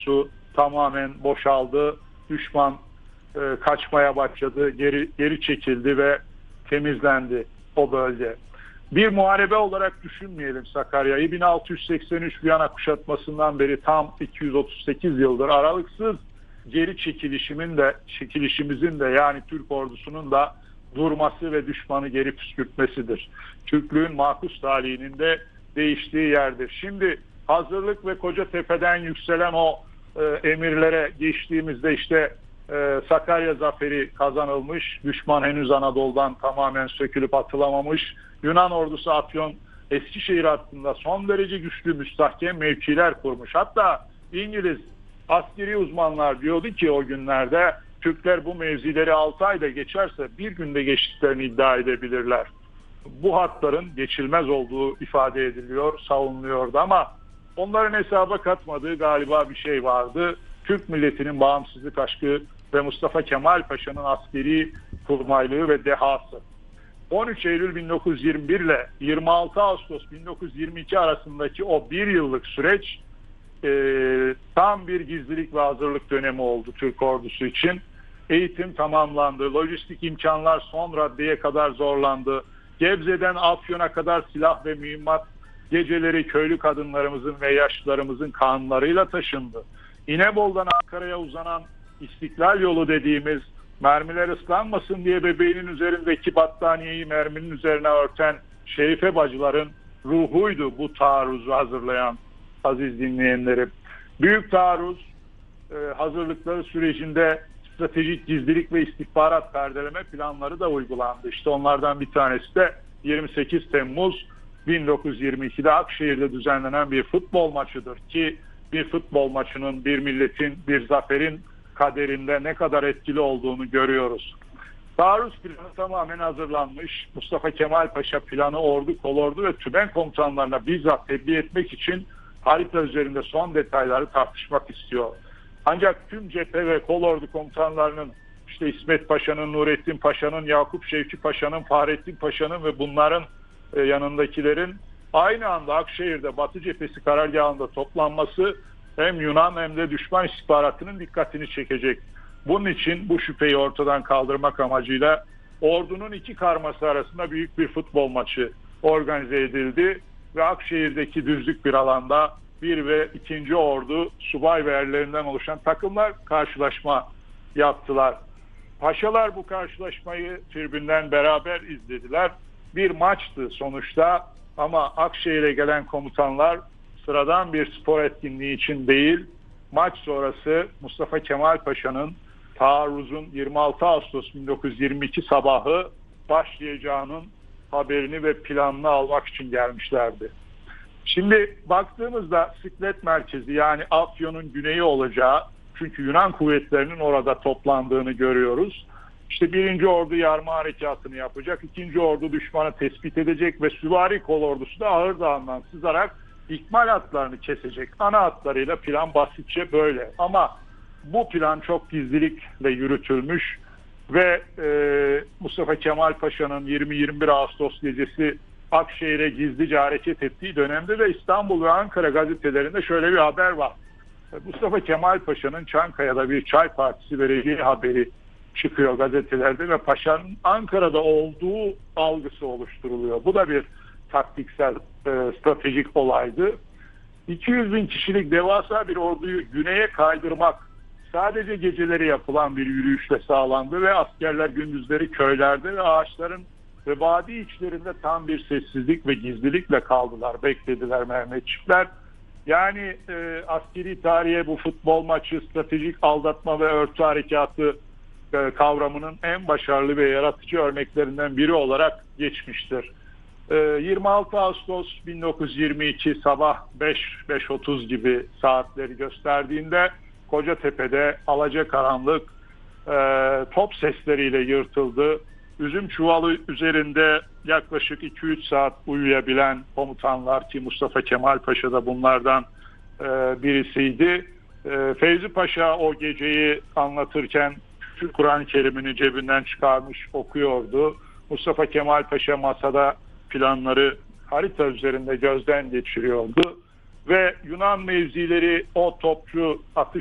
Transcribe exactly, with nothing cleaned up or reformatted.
su tamamen boşaldı. Düşman e, kaçmaya başladı, geri geri çekildi ve temizlendi o bölge. Bir muharebe olarak düşünmeyelim Sakarya'yı. bin altı yüz seksen üç Viyana kuşatmasından beri tam iki yüz otuz sekiz yıldır aralıksız geri çekilişimin de çekilişimizin de yani Türk ordusunun da durması ve düşmanı geri püskürtmesidir. Türklüğün makus talihinin de değiştiği yerdir. Şimdi hazırlık ve Kocatepe'den yükselen o e, emirlere geçtiğimizde işte e, Sakarya zaferi kazanılmış. Düşman henüz Anadolu'dan tamamen sökülüp atılamamış. Yunan ordusu Afyon Eskişehir hattında son derece güçlü müstahkem mevkiler kurmuş. Hatta İngiliz askeri uzmanlar diyordu ki o günlerde Türkler bu mevzileri altı ayda geçerse bir günde geçtiklerini iddia edebilirler. Bu hatların geçilmez olduğu ifade ediliyor, savunuluyordu ama onların hesaba katmadığı galiba bir şey vardı. Türk milletinin bağımsızlık aşkı ve Mustafa Kemal Paşa'nın askeri kurmaylığı ve dehası. on üç Eylül bin dokuz yüz yirmi bir ile yirmi altı Ağustos bin dokuz yüz yirmi iki arasındaki o bir yıllık süreç e, tam bir gizlilik ve hazırlık dönemi oldu Türk ordusu için. Eğitim tamamlandı, lojistik imkanlar son raddeye kadar zorlandı. Gebze'den Afyon'a kadar silah ve mühimmat geceleri köylü kadınlarımızın ve yaşlılarımızın kanlarıyla taşındı. İnebolu'dan Ankara'ya uzanan İstiklal Yolu dediğimiz mermiler ıslanmasın diye bebeğinin üzerindeki battaniyeyi merminin üzerine örten Şerife bacıların ruhuydu bu taarruzu hazırlayan aziz dinleyenlerim. Büyük taarruz e, hazırlıkları sürecinde stratejik gizlilik ve istihbarat perdeleme planları da uygulandı. İşte onlardan bir tanesi de yirmi sekiz Temmuz bin dokuz yüz yirmi iki'de Akşehir'de düzenlenen bir futbol maçıdır ki bir futbol maçının bir milletin, bir zaferin kaderinde ne kadar etkili olduğunu görüyoruz. Taarruz planı tamamen hazırlanmış. Mustafa Kemal Paşa planı ordu, kolordu ve tümen komutanlarına bizzat tebliğ etmek için harita üzerinde son detayları tartışmak istiyor. Ancak tüm cephe ve kolordu komutanlarının işte İsmet Paşa'nın, Nurettin Paşa'nın, Yakup Şevki Paşa'nın, Fahrettin Paşa'nın ve bunların e, yanındakilerin aynı anda Akşehir'de Batı cephesi karargahında toplanması hem Yunan hem de düşman istihbaratının dikkatini çekecek. Bunun için bu şüpheyi ortadan kaldırmak amacıyla ordunun iki karması arasında büyük bir futbol maçı organize edildi ve Akşehir'deki düzlük bir alanda bir ve ikinci ordu subay ve erlerinden oluşan takımlar karşılaşma yaptılar. Paşalar bu karşılaşmayı tribünden beraber izlediler. Bir maçtı sonuçta ama Akşehir'e gelen komutanlar sıradan bir spor etkinliği için değil, maç sonrası Mustafa Kemal Paşa'nın taarruzun yirmi altı Ağustos bin dokuz yüz yirmi iki sabahı başlayacağının haberini ve planını almak için gelmişlerdi. Şimdi baktığımızda Siklet Merkezi yani Afyon'un güneyi olacağı, çünkü Yunan kuvvetlerinin orada toplandığını görüyoruz. İşte birinci ordu yarma harekatını yapacak, ikinci ordu düşmanı tespit edecek ve süvari kolordusu da Ağırdağ'ından sızarak ikmal hatlarını kesecek. Ana hatlarıyla plan basitçe böyle. Ama bu plan çok gizlilikle yürütülmüş ve e, Mustafa Kemal Paşa'nın yirmi yirmi bir Ağustos gecesi Akşehir'e gizlice hareket ettiği dönemde de İstanbul ve Ankara gazetelerinde şöyle bir haber var. Mustafa Kemal Paşa'nın Çankaya'da bir çay partisi vereceği haberi çıkıyor gazetelerde ve Paşa'nın Ankara'da olduğu algısı oluşturuluyor. Bu da bir taktiksel, e, stratejik olaydı. iki yüz bin kişilik devasa bir orduyu güneye kaydırmak sadece geceleri yapılan bir yürüyüşle sağlandı ve askerler gündüzleri köylerde ve ağaçların ve vadi içlerinde tam bir sessizlik ve gizlilikle kaldılar, beklediler Mehmetçikler. Yani e, askeri tarihe bu futbol maçı, stratejik aldatma ve örtü harekatı e, kavramının en başarılı ve yaratıcı örneklerinden biri olarak geçmiştir. E, yirmi altı Ağustos bin dokuz yüz yirmi iki sabah beş beş otuz gibi saatleri gösterdiğinde Kocatepe'de alacakaranlık e, top sesleriyle yırtıldı. Üzüm çuvalı üzerinde yaklaşık iki üç saat uyuyabilen komutanlar ki Mustafa Kemal Paşa da bunlardan e, birisiydi. E, Fevzi Paşa o geceyi anlatırken Kur'an-ı Kerim'ini cebinden çıkarmış okuyordu. Mustafa Kemal Paşa masada planları harita üzerinde gözden geçiriyordu. ve Yunan mevzileri o topçu atış